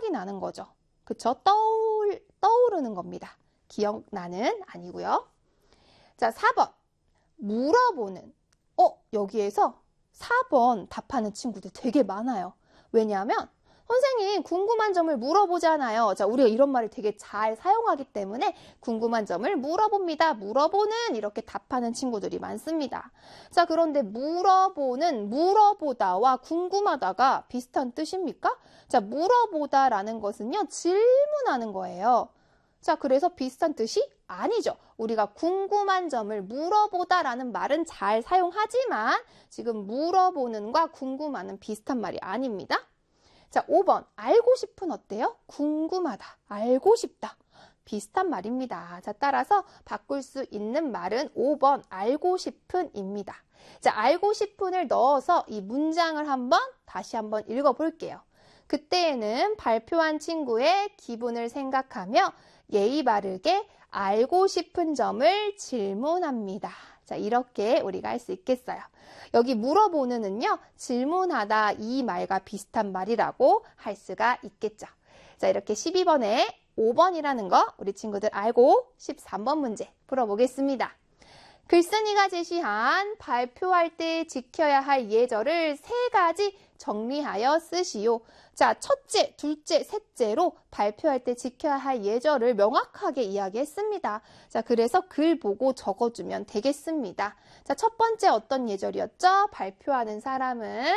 생각이 나는 거죠. 그쵸? 떠오르는 겁니다. 기억나는 아니고요. 자, 4번. 물어보는. 여기에서 4번 답하는 친구들 되게 많아요. 왜냐하면 선생님 궁금한 점을 물어보잖아요. 자, 우리가 이런 말을 되게 잘 사용하기 때문에 궁금한 점을 물어봅니다. 물어보는 이렇게 답하는 친구들이 많습니다. 자, 그런데 물어보는, 물어보다와 궁금하다가 비슷한 뜻입니까? 자, 물어보다라는 것은요, 질문하는 거예요. 자, 그래서 비슷한 뜻이 아니죠. 우리가 궁금한 점을 물어보다라는 말은 잘 사용하지만 지금 물어보는과 궁금하는 비슷한 말이 아닙니다. 자, 5번. 알고 싶은 어때요? 궁금하다. 알고 싶다. 비슷한 말입니다. 자, 따라서 바꿀 수 있는 말은 5번. 알고 싶은입니다. 자, 알고 싶은을 넣어서 이 문장을 다시 한번 읽어볼게요. 그때에는 발표한 친구의 기분을 생각하며 예의 바르게 알고 싶은 점을 질문합니다. 자, 이렇게 우리가 할 수 있겠어요. 여기 물어보는은요, 질문하다 이 말과 비슷한 말이라고 할 수가 있겠죠. 자, 이렇게 12번에 5번이라는 거 우리 친구들 알고 13번 문제 풀어보겠습니다. 글쓴이가 제시한 발표할 때 지켜야 할 예절을 3가지 정리하여 쓰시오. 자, 첫째, 둘째, 셋째로 발표할 때 지켜야 할 예절을 명확하게 이야기했습니다. 자, 그래서 글 보고 적어주면 되겠습니다. 자, 첫 번째 어떤 예절이었죠? 발표하는 사람은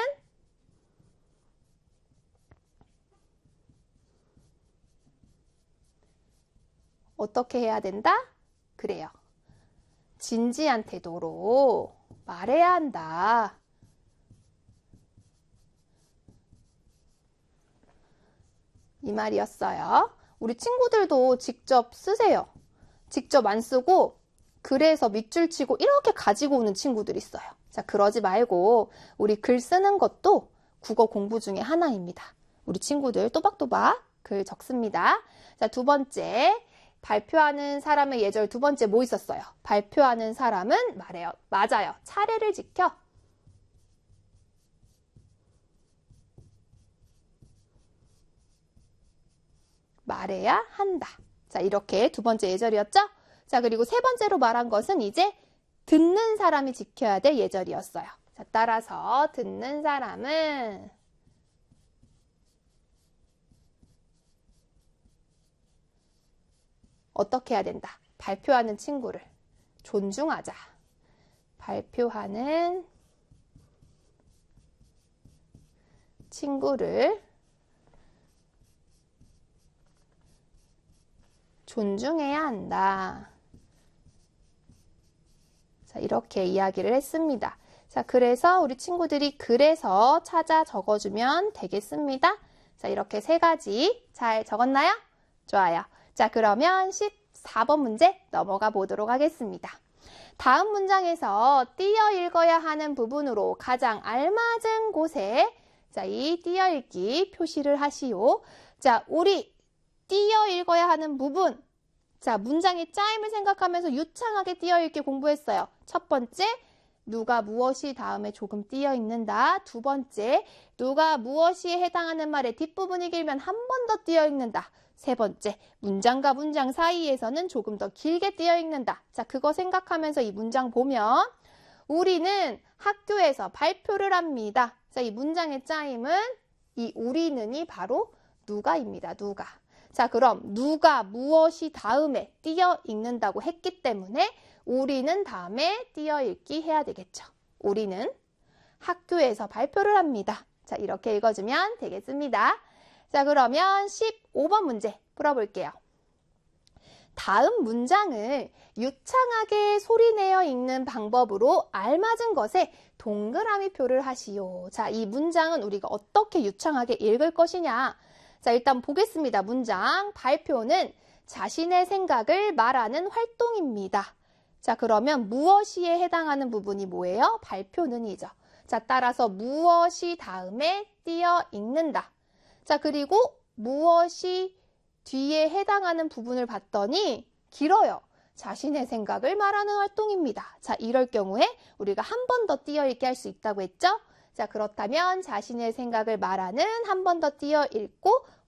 어떻게 해야 된다? 그래요. 진지한 태도로 말해야 한다. 이 말이었어요. 우리 친구들도 직접 쓰세요. 직접 안 쓰고 글에서 밑줄 치고 이렇게 가지고 오는 친구들 있어요. 자, 그러지 말고 우리 글 쓰는 것도 국어 공부 중에 하나입니다. 우리 친구들 또박또박 글 적습니다. 자, 두 번째. 발표하는 사람의 예절 두 번째 뭐 있었어요? 발표하는 사람은 말해요. 맞아요. 차례를 지켜. 말해야 한다. 자, 이렇게 두 번째 예절이었죠? 자, 그리고 세 번째로 말한 것은 이제 듣는 사람이 지켜야 될 예절이었어요. 자, 따라서 듣는 사람은 어떻게 해야 된다? 발표하는 친구를 존중하자. 발표하는 친구를 존중해야 한다. 자, 이렇게 이야기를 했습니다. 자, 그래서 우리 친구들이 글에서 찾아 적어주면 되겠습니다. 자, 이렇게 3가지 잘 적었나요? 좋아요. 자, 그러면 14번 문제 넘어가 보도록 하겠습니다. 다음 문장에서 띄어 읽어야 하는 부분으로 가장 알맞은 곳에 자, 이 띄어 읽기 표시를 하시오. 자, 우리 띄어 읽어야 하는 부분. 자, 문장의 짜임을 생각하면서 유창하게 띄어 읽기 공부했어요. 첫 번째, 누가 무엇이 다음에 조금 띄어 읽는다. 두 번째, 누가 무엇이 해당하는 말의 뒷부분이 길면 한 번 더 띄어 읽는다. 세 번째, 문장과 문장 사이에서는 조금 더 길게 띄어 읽는다. 자, 그거 생각하면서 이 문장 보면 우리는 학교에서 발표를 합니다. 자, 이 문장의 짜임은 이 우리는이 바로 누가입니다. 누가. 자, 그럼 누가 무엇이 다음에 띄어 읽는다고 했기 때문에 우리는 다음에 띄어 읽기 해야 되겠죠. 우리는 학교에서 발표를 합니다. 자, 이렇게 읽어주면 되겠습니다. 자, 그러면 15번 문제 풀어볼게요. 다음 문장을 유창하게 소리내어 읽는 방법으로 알맞은 것에 동그라미 표를 하시오. 자, 이 문장은 우리가 어떻게 유창하게 읽을 것이냐. 자, 일단 보겠습니다. 문장. 발표는 자신의 생각을 말하는 활동입니다. 자, 그러면 무엇이에 해당하는 부분이 뭐예요? 발표는이죠. 자, 따라서 무엇이 다음에 띄어 읽는다. 자, 그리고 무엇이 뒤에 해당하는 부분을 봤더니 길어요. 자신의 생각을 말하는 활동입니다. 자, 이럴 경우에 우리가 한 번 더 띄어 읽게 할 수 있다고 했죠? 자, 그렇다면 자신의 생각을 말하는 한 번 더 띄어 읽고